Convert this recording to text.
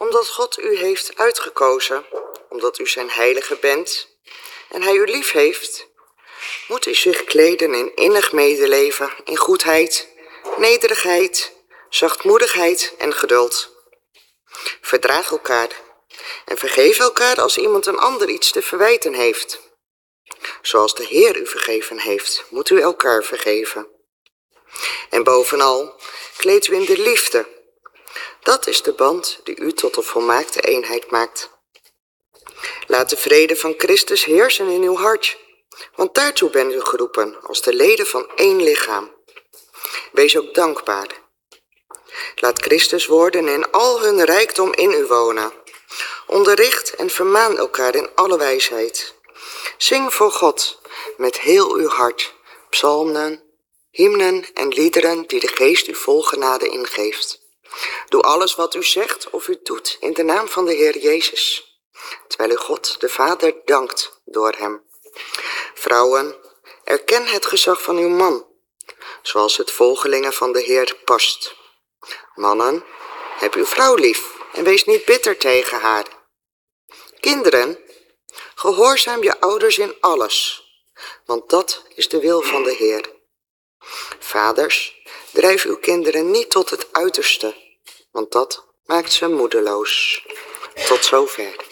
Omdat God u heeft uitgekozen, omdat u zijn heilige bent en hij u lief heeft, moet u zich kleden in innig medeleven, in goedheid, nederigheid, zachtmoedigheid en geduld. Verdraag elkaar en vergeef elkaar als iemand een ander iets te verwijten heeft. Zoals de Heer u vergeven heeft, moet u elkaar vergeven. En bovenal, kleed u in de liefde. Dat is de band die u tot een volmaakte eenheid maakt. Laat de vrede van Christus heersen in uw hart, want daartoe bent u geroepen als de leden van één lichaam. Wees ook dankbaar. Laat Christus woorden in al hun rijkdom in u wonen. Onderricht en vermaan elkaar in alle wijsheid. Zing voor God met heel uw hart psalmen, hymnen en liederen die de Geest u vol genade ingeeft. Doe alles wat u zegt of u doet in de naam van de Heer Jezus, terwijl u God de Vader dankt door hem. Vrouwen, erken het gezag van uw man, zoals het volgelingen van de Heer past. Mannen, heb uw vrouw lief en wees niet bitter tegen haar. Kinderen, gehoorzaam je ouders in alles, want dat is de wil van de Heer. Vaders, drijf uw kinderen niet tot het uiterste, want dat maakt ze moedeloos. Tot zover.